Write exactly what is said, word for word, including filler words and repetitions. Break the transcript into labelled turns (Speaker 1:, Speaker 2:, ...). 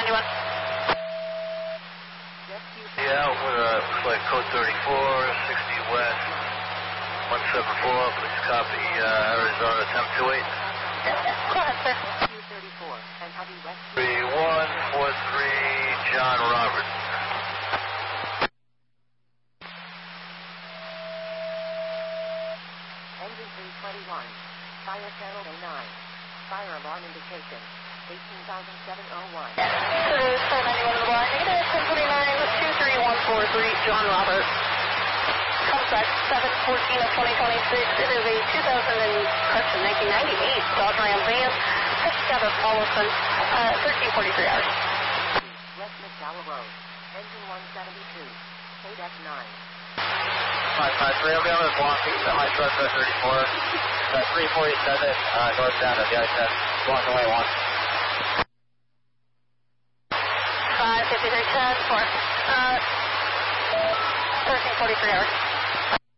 Speaker 1: ninety-one.
Speaker 2: Yeah, with uh, looks like code thirty-four, sixty west, one seven four, please copy, uh, Arizona ten two eight.
Speaker 1: Go ahead, sir.
Speaker 2: three one four three, John Roberts.
Speaker 3: Engine three twenty-one, fire channel A nine, fire alarm indication, eighteen thousand seven oh one.
Speaker 1: Cruise four ninety-one on the line, negative ten twenty-nine, two three one four three, John Roberts. Contact seven fourteen of twenty twenty-six, it is a two thousand and, correction, nineteen ninety-eight Dodge Ram van, put together Paulson, uh, thirteen forty-three hours.
Speaker 3: West McDowell Road, engine one seventy-two, K F nine.
Speaker 2: five five three, I'll be on the block, semi-truck thirty-four, uh, three forty-seven, uh, northbound of the I ten, blocking way one.
Speaker 1: five fifty-three, ten four, uh, thirteen forty-three hours.